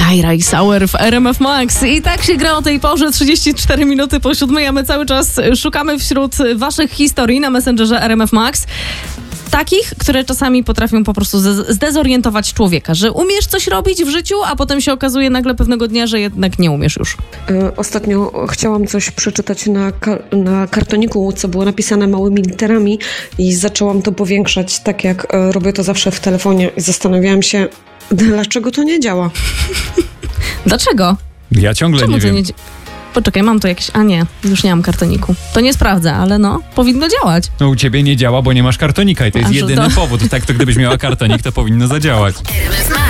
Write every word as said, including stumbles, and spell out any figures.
Sky Rise Hour w R M F Max. I tak się gra o tej porze, trzydzieści cztery minuty po siódmej, a my cały czas szukamy wśród waszych historii na Messengerze R M F Max. Takich, które czasami potrafią po prostu zdezorientować człowieka, że umiesz coś robić w życiu, a potem się okazuje nagle pewnego dnia, że jednak nie umiesz już. Ostatnio chciałam coś przeczytać na, ka- na kartoniku, co było napisane małymi literami i zaczęłam to powiększać, tak jak robię to zawsze w telefonie i zastanawiałam się, dlaczego to nie działa. Dlaczego? Ja ciągle Czemu nie to wiem. nie dzia- Poczekaj, mam tu jakieś... A nie, już nie mam kartoniku. To nie sprawdzę, ale no, powinno działać. No u ciebie nie działa, bo nie masz kartonika i to jest A, że jedyny to- powód. Tak, to gdybyś miała kartonik, to powinno zadziałać.